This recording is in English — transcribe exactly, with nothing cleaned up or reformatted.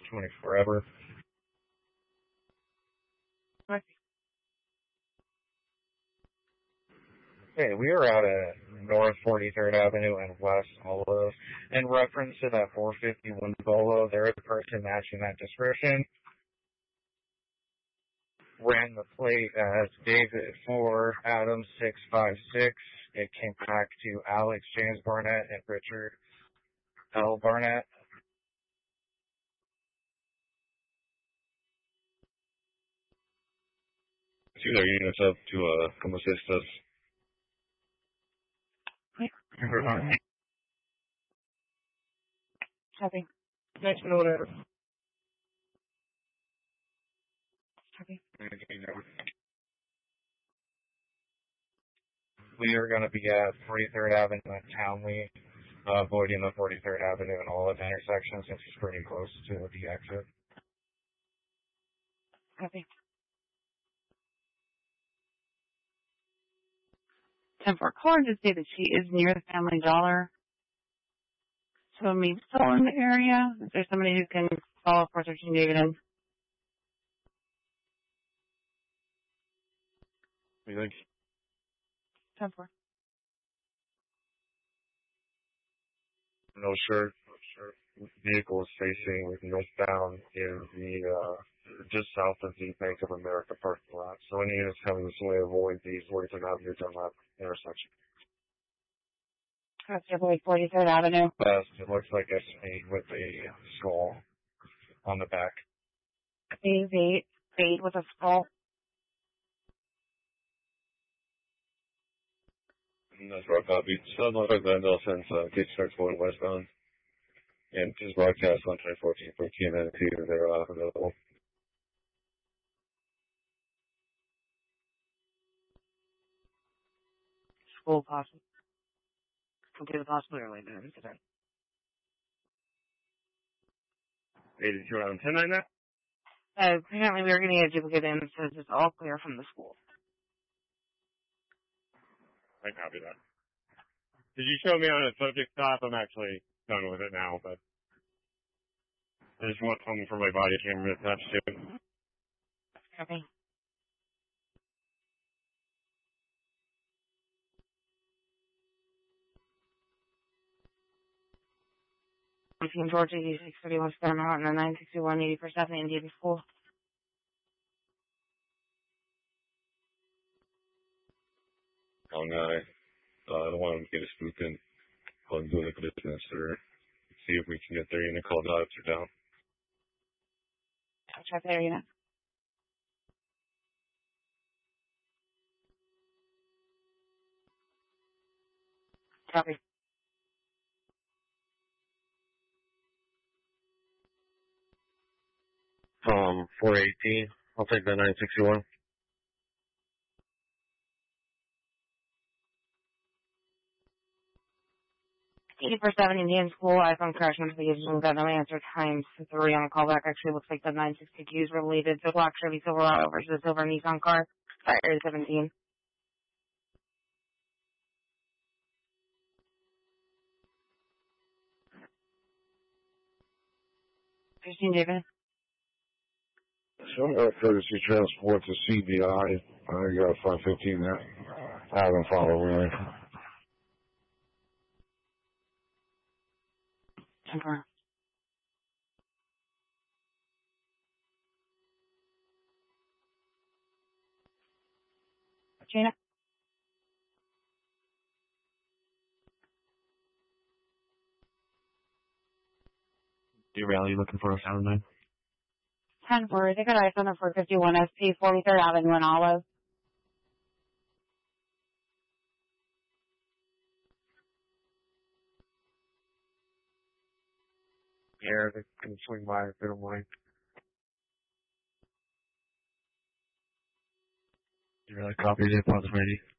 twenty forever. Okay. Okay, we are out at North forty-third Avenue and West Olive. In reference to that four fifty-one Bolo, there is a person matching that description. Ran the plate as David four, Adam six five six. It came back to Alex James Barnett and Richard L. Barnett. See their units up to uh, come assist us. Copy. Next note, whatever. Copy. We are going to be at forty-third Avenue and Townley, uh, avoiding the forty-third Avenue and all of the intersections since it's pretty close to the exit. Copy. ten four. Caller did say that she is near the Family Dollar. So maybe still in the area. Is there somebody who can follow four thirteen David in? What do you think? ten four. No, sure. Vehicle is facing northbound in the, uh, just south of the Bank of America parking lot. So any units coming this way avoid the forty-third Avenue Dunlap intersection. That's definitely forty-third Avenue. Best, it looks like it's made with a skull on the back. Phase eight. Fade with a skull. And that's our copy. South Norfolk Glendale since uh, gate starts going westbound. And just broadcast on twenty fourteen for T N N T. They're uh, available. School possible. Okay, the possible early there today. eighty-two around ten nine that? Uh, apparently we are going to get a duplicate in that says it's all clear from the school. I copy that. Did you show me on a subject stop? I'm actually done with it now, but I just want something for my body camera attached to it. Copy. Between Georgia, eighty-six thirty-one Star Mountain, and nine sixty-one eighty First Avenue, Indiana School. Oh, no. Uh, I don't want them to get a spook in. Go and do a business or see if we can get their unit called out or down. I'll check there, you know. Copy. Um, four eighteen. I'll take that nine sixty-one. eighty-first Avenue, Indiana School, iPhone crash notification, got no answer, times three on the callback. Actually, looks like the nine sixty-two is related to black Chevy Silverado versus the silver Nissan car. Fire seventeen. fifteen, David. Some uh, courtesy transport to C B I. I got five fifteen there. I haven't followed really. Temper. Gina. You rally looking for a sound man? ten four. They got iPhone at four fifty-one S P, forty-third Avenue in Olive. Yeah, they can swing by if they don't mind. You really copied it, Pause ready.